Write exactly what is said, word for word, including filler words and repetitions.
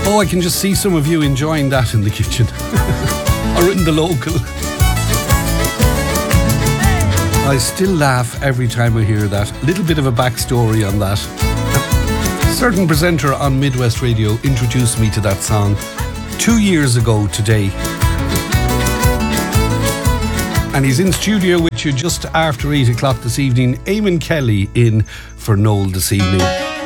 Oh, I can just see some of you enjoying that in the kitchen or in the local. I still laugh every time I hear that. A little bit of a backstory on that. A certain presenter on Midwest Radio introduced me to that song two years ago today. And he's in studio with you just after eight o'clock this evening. Eamon Kelly in for Noel this evening.